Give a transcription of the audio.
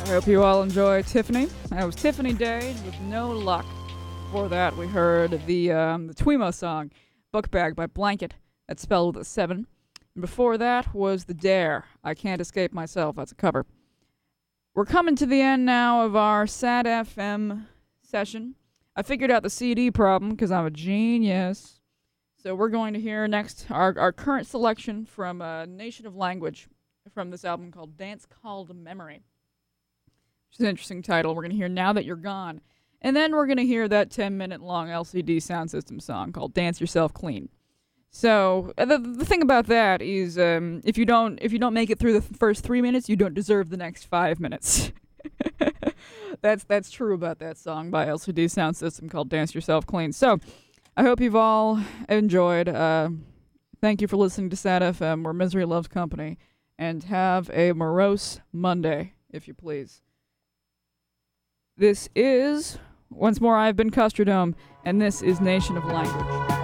Hope you all enjoy Tiffany. That was Tiffany Day with No Luck. Before that, we heard the Twemo song, Book Bag by Blanket. That's spelled with a 7. And before that was The Dare, I Can't Escape Myself. That's a cover. We're coming to the end now of our Sad FM session. I figured out the CD problem because I'm a genius. So we're going to hear next our current selection from Nation of Language from this album called Dance Called Memory. Which is an interesting title. We're going to hear Now That You're Gone. And then we're going to hear that 10-minute long LCD Sound System song called Dance Yourself Clean. So the thing about that is if you don't make it through the first 3 minutes, you don't deserve the next 5 minutes. That's true about that song by LCD Sound System called Dance Yourself Clean. So I hope you've all enjoyed. Thank you for listening to Sad FM, where misery loves company. And have a morose Monday, if you please. This is, once more, I've been Custardome, and this is Nation of Language.